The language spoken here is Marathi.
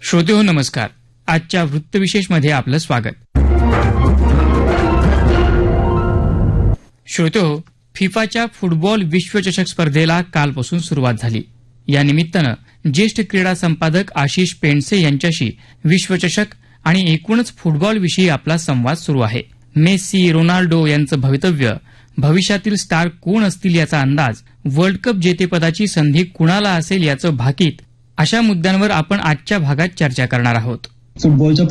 श्रोतेहो नमस्कार. आजच्या वृत्तविशेषमध्ये आपलं स्वागत. श्रोतेहो, फिफाच्या फुटबॉल विश्वचषक स्पर्धेला कालपासून सुरुवात झाली. या निमित्तानं ज्येष्ठ क्रीडा संपादक आशिष पेंडसे यांच्याशी विश्वचषक आणि एकूणच फुटबॉल विषयी आपला संवाद सुरू आहे. मेस्सी, रोनाल्डो यांचं भवितव्य, भविष्यातील स्टार कोण असतील याचा अंदाज, वर्ल्ड कप जेतेपदाची संधी कुणाला असेल याचं भाकीत, अशा मुद्द्यांवर आपण आजच्या भागात चर्चा करणार आहोत. फुटबॉलच्या